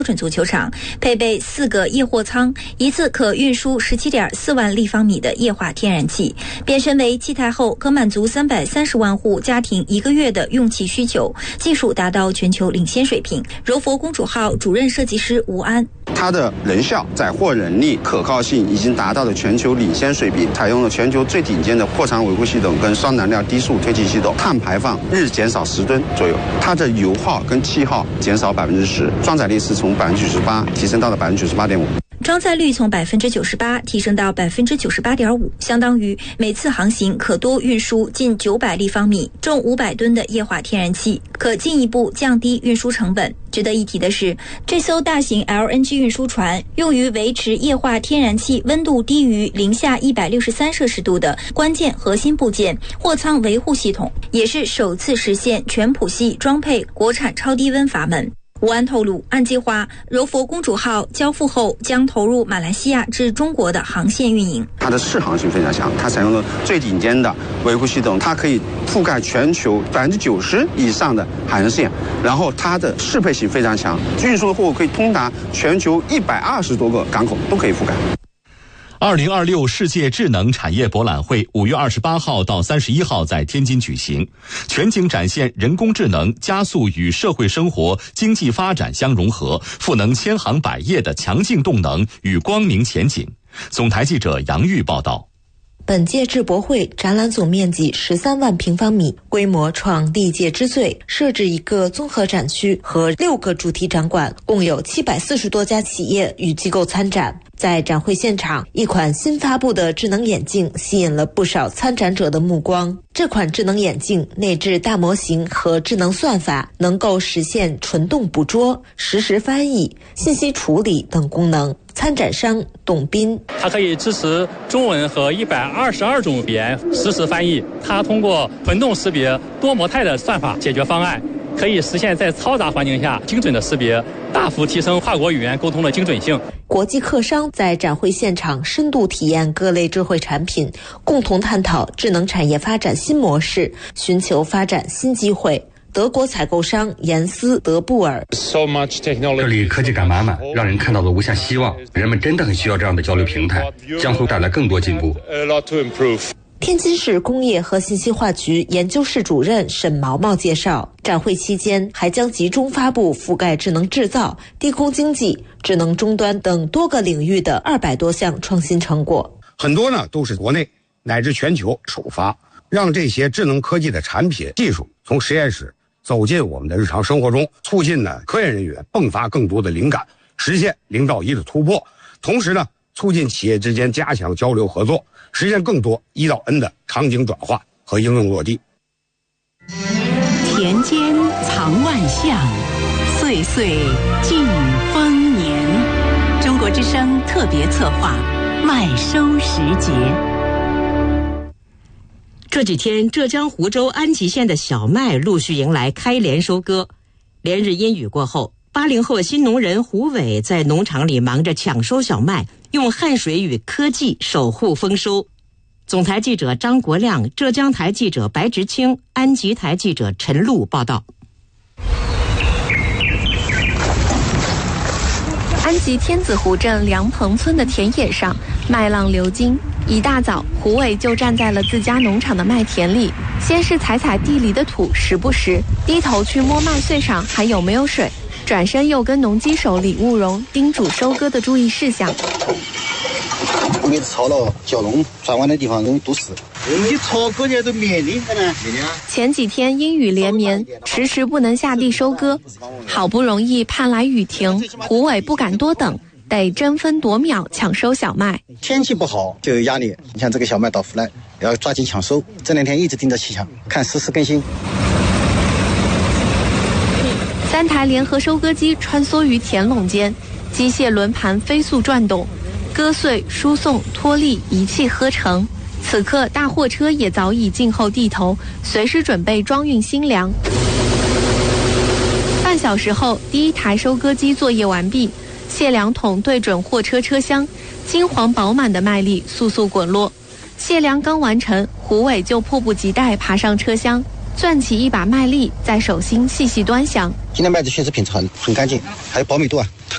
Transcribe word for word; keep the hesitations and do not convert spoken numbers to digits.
准足球场，配备四个液货舱，一次可运输 十七点四万立方米的液化天然气。变身为气态后，可满足三百三十万户家庭一个月的用气需求，技术达到全球领先水平。柔佛公主号主任设计师吴安， 它的能效、载货能力、可靠性已经达到了全球领先水平，采用了全球最顶尖的货舱维护系统跟双燃料低速推进系统，碳排放日减少十吨左右，它的油耗跟气耗减少百分之十，装载力是从百分之九十八提升到了百分之九十八点五。 装载率从百分之九十八提升到百分之九十八点五，相当于每次航行可多运输近九百立方米、重五百吨的液化天然气，可进一步降低运输成本。值得一提的是，这艘大型 L N G 运输船用于维持液化天然气温度低于零下一百六十三摄氏度的关键核心部件货舱维护系统，也是首次实现全谱系装配国产超低温阀门。吴安透露，按计划，柔佛公主号交付后将投入马来西亚至中国的航线运营。 它的适航性非常强，它采用了最顶尖的维护系统，它可以覆盖全球百分之九十以上的航线，然后它的适配性非常强，运输的货物可以通达全球一百二十多个港口都可以覆盖。 二零二六世界智能产业博览会五月二十八号到三十一号在天津举行，全景展现人工智能加速与社会生活、经济发展相融合，赋能千行百业的强劲动能与光明前景。总台记者杨玉报道。 本届智博会展览总面积十三万平方米，规模创历届之最，设置一个综合展区和六个主题展馆，共有七百四十多家企业与机构参展。在展会现场，一款新发布的智能眼镜吸引了不少参展者的目光。这款智能眼镜内置大模型和智能算法，能够实现纯动捕捉、实时翻译、信息处理等功能。参展商董斌， 它可以支持中文和一百二十二种语言实时翻译。它通过混动识别、多模态的算法解决方案，可以实现在嘈杂环境下精准的识别，大幅提升跨国语言沟通的精准性。 国际客商在展会现场深度体验各类智慧产品，共同探讨智能产业发展新模式，寻求发展新机会。德国采购商严斯德布尔， 这里科技感满满，让人看到了无限希望。人们真的很需要这样的交流平台，将会带来更多进步。 天津市工业和信息化局研究室主任沈毛毛介绍，展会期间还将集中发布覆盖智能制造、低空经济、智能终端等多个领域的二百多项创新成果。 很多呢都是国内乃至全球首发，让这些智能科技的产品技术从实验室走进我们的日常生活中，促进呢科研人员迸发更多的灵感，实现零到一的突破，同时呢促进企业之间加强交流合作，实现更多一到 N 的场景转化和应用落地。 田间藏万象，岁岁尽丰年。中国之声特别策划，麦收时节。这几天，浙江湖州安吉县的小麦陆续迎来开镰收割。连日阴雨过后，八零后新农人胡伟在农场里忙着抢收小麦，用汗水与科技守护丰收。总台记者张国亮、浙江台记者白直清、安吉台记者陈露报道。 安吉天子湖镇梁棚村的田野上，麦浪流金。一大早，胡伟就站在了自家农场的麦田里，先是踩踩地里的土，时不时低头去摸麦穗上还有没有水，转身又跟农机手李务荣叮嘱收割的注意事项。 每次操了蛟龙转弯的地方容易堵死。你操过年都面临的呢。 前几天阴雨连绵，迟迟不能下地收割，好不容易盼来雨停，胡伟不敢多等，得争分夺秒抢收小麦。 天气不好就有压力，你像这个小麦到伏来，要抓紧抢收。这两天一直盯着气象，看实时更新。 三台联合收割机穿梭于田垄间，机械轮盘飞速转动，割碎、输送、脱粒一气呵成。此刻，大货车也早已静候地头，随时准备装运新粮。半小时后，第一台收割机作业完毕，卸粮桶对准货车车厢，金黄饱满的麦粒簌簌滚落。卸粮刚完成，胡伟就迫不及待爬上车厢，攥起一把麦粒，在手心细细端详。 今天麦子确实品质很很干净，还有饱满度啊，